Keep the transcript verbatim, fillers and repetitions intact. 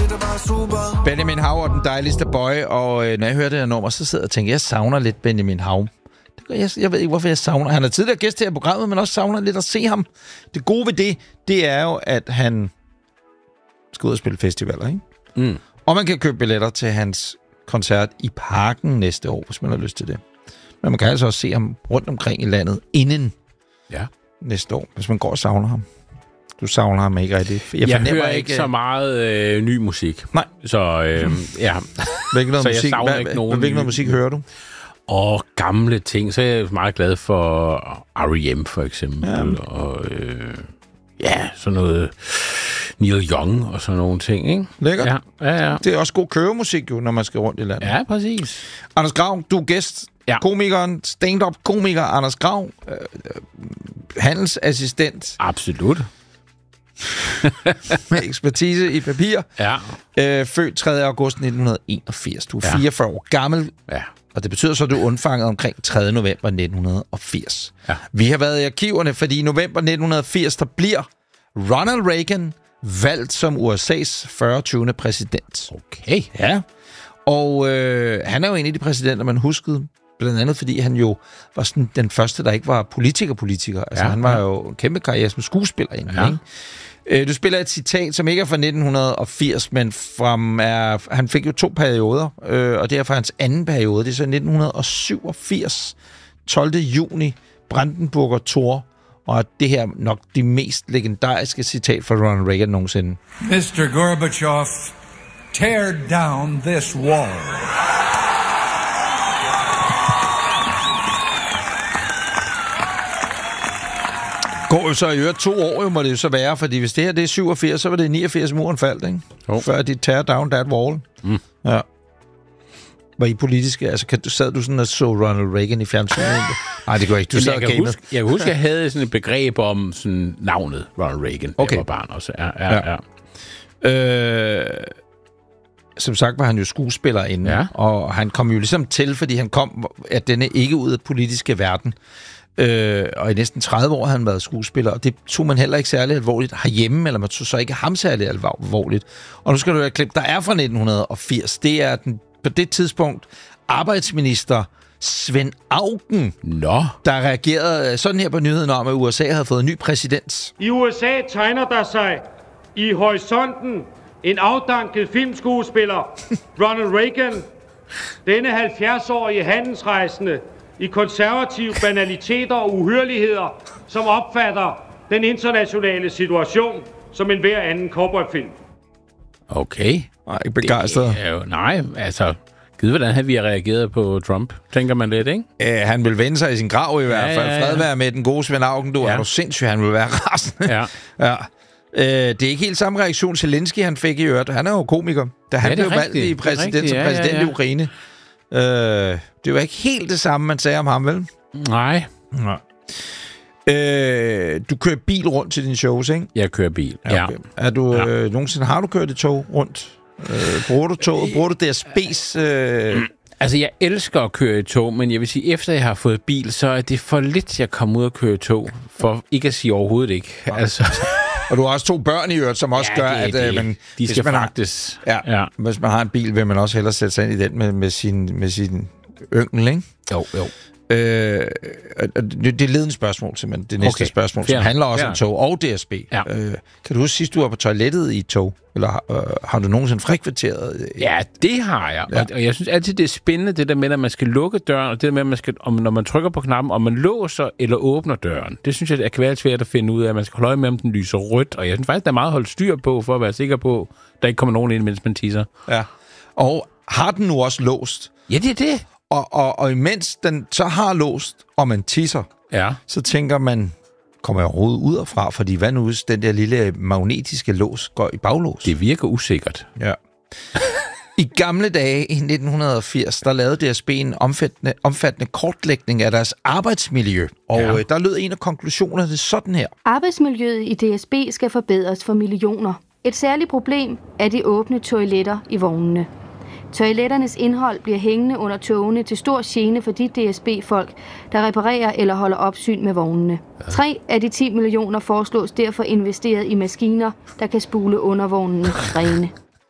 Benjamin Hav og den dejligste boy, og øh, når jeg hører det her nummer, så sidder jeg og tænker, jeg savner lidt Benjamin Hav. Jeg, jeg ved ikke, hvorfor jeg savner. Han er tidligere gæst her i programmet, men også savner lidt at se ham. Det gode ved det, det er jo, at han skal ud og spille festivaler, ikke? Mm. Og man kan købe billetter til hans koncert i Parken næste år, hvis man har lyst til det. Men man kan altså også se ham rundt omkring i landet inden ja. næste år, hvis man går og savner ham. Du savner ham ikke rigtigt. Jeg, jeg hører ikke så meget øh, ny musik. Nej. Så øh, ja. Hvilken noget så musik, jeg savner hvad, ikke nogen hvilken noget musik hører du? Og gamle ting. Så er jeg meget glad for R E M for eksempel. Ja. Og øh, ja, sådan noget Neil Young og sådan nogle ting, ikke? Lækkert. Ja, ja, ja. Det er også god køremusik jo, når man skal rundt i landet. Ja, præcis. Anders Grav, du er gæst. Ja. Komikeren, stand-up komiker Anders Grav. Øh, handelsassistent. Absolut. Med ekspertise i papir. Ja. Øh, født tredje august nitten enogfirs. Du er ja. fireogfyrre år gammel. Ja. Og det betyder så, at du er undfanget omkring tredje november nitten firs. Ja. Vi har været i arkiverne, fordi i november nitten firs, der bliver Ronald Reagan valgt som U S A's fyrretyvende præsident. Okay. Ja. Og øh, han er jo en af de præsidenter, man huskede, blandt andet fordi han jo var sådan den første, der ikke var politiker-politiker. Altså ja, han var ja. jo en kæmpe karriere som skuespiller egentlig, ja. ikke? Øh, du spiller et citat, som ikke er fra nitten firs, men fra, er, han fik jo to perioder, øh, og det er fra hans anden periode. Det er så nitten syvogfirs, tolvte juni, Brandenburger Tor, og det her nok de mest legendariske citat fra Ronald Reagan nogensinde. mister Gorbachev, tear down this wall. Går jo så i øvrigt to år, jo må det jo så være, fordi hvis det her det er syvogfirs, så var det niogfirs muren faldt, ikke? Jo. Før de tear down that wall. Mm. Ja. Var I politiske? Altså, kan du, sad du sådan og så Ronald Reagan i fjernsynet? Nej, det går ikke. Du sad jeg, kan huske, jeg kan huske, jeg havde sådan et begreb om sådan navnet Ronald Reagan, okay. jeg var barn også. Ja, ja, ja. ja. Øh, som sagt var han jo skuespiller inden, ja. og han kom jo ligesom til, fordi han kom af denne ikke ud af politiske verden. Øh, og i næsten tredive år har han været skuespiller, og det tog man heller ikke særlig alvorligt herhjemme, eller man tog så ikke ham særlig alvorligt. Og nu skal du høre et klip, der er fra nitten firs. Det er den, på det tidspunkt arbejdsminister Svend Auken, Nå. der reagerede sådan her på nyheden om, at U S A havde fået en ny præsident. I U S A tegner der sig i horisonten en afdanket filmskuespiller, Ronald Reagan, denne halvfjerds-årige handelsrejsende, i konservative banaliteter og uhyrligheder, som opfatter den internationale situation som en hver anden cowboyfilm. Okay. Nej, ikke begejstret. Det er jo, nej, altså, givet hvordan han vi har reageret på Trump, tænker man lidt, ikke? Æh, han vil vende sig i sin grav i hvert fald. Ja, ja, ja. Fred være med den gode Svend Auken, du ja. er du sindssygt, han vil være rasende. Ja. ja. Øh, det er ikke helt samme reaktion, Zelensky han fik i øvrigt. Han er jo komiker, da han ja, blev valgt i præsident, som præsident ja, ja, ja. i Ukraine. Øh, det var ikke helt det samme, man sagde om ham, vel? Nej. Nej. Øh, du kører bil rundt til dine shows, ikke? Jeg kører bil, ja. Okay. Er du, ja. øh, nogensinde har du kørt et tog rundt? Øh, bruger du toget? Bruger du D S B's... Øh... Altså, jeg elsker at køre i tog, men jeg vil sige, efter jeg har fået bil, så er det for lidt, jeg kommer ud og køre i tog. For ikke at sige overhovedet ikke. Ja. Altså... Og du har også to børn i øvrigt, som også ja, gør, det, at... Det. Man, de skal fragtes. Ja, ja. Hvis man har en bil, vil man også hellere sætte sig ind i den med, med sin, med sin yngel, ikke? Jo, jo. Øh, det er ledende spørgsmål, simpelthen. Det næste okay. spørgsmål, som Fjern. handler også Fjern. om tog og D S B. Ja. Øh, kan du huske sidst, du var på toilettet i et tog? Eller øh, har du nogensinde frekventeret? Ja, det har jeg. Ja. Og, og jeg synes altid, det er spændende, det der med, at man skal lukke døren, og det der med, at man skal, om, når man trykker på knappen, om man låser eller åbner døren. Det synes jeg, det kan være svært at finde ud af, at man skal holde øje med, om den lyser rødt. Og jeg synes faktisk, der er meget at holde styr på, for at være sikker på, at der ikke kommer nogen ind, mens man tisser. Ja. Og har den nu også låst? Ja, det er det. Og, og, og imens den så har låst, og man tisser, ja. så tænker man, kommer jeg overhovedet ud derfra? Fordi hvad nu, hvis den der lille magnetiske lås går i baglås? Det virker usikkert. Ja. I gamle dage i nitten firs, der lavede D S B en omfattende, omfattende kortlægning af deres arbejdsmiljø. Og ja. der lød en af konklusionerne sådan her. Arbejdsmiljøet i D S B skal forbedres for millioner. Et særligt problem er de åbne toiletter i vognene. Toiletternes indhold bliver hængende under togene til stor gene for de D S B-folk, der reparerer eller holder opsyn med vognene. Tre af de ti millioner foreslås derfor investeret i maskiner, der kan spule undervognene rene.